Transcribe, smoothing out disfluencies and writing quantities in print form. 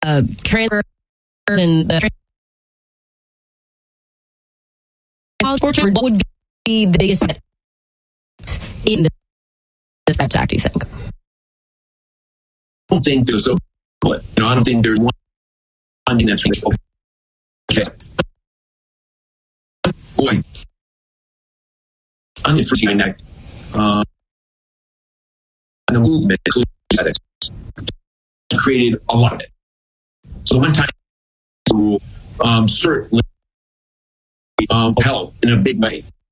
transfer and the transport, what would be the biggest in this act, do you think? I don't think there's a, I don't think there's one thing that's okay. Boy, I'm the first that the movement created a lot of it. So the one time rule certainly helped in a big way.